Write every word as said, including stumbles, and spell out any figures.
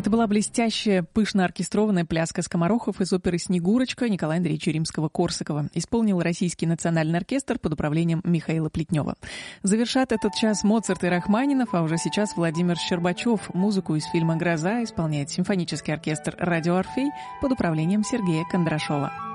Это была блестящая, пышно оркестрованная пляска скоморохов из оперы «Снегурочка» Николая Андреевича Римского-Корсакова. Исполнил Российский национальный оркестр под управлением Михаила Плетнева. Завершат этот час Моцарт и Рахманинов, а уже сейчас Владимир Щербачев. Музыку из фильма «Гроза» исполняет симфонический оркестр «Радио Орфей» под управлением Сергея Кондрашова.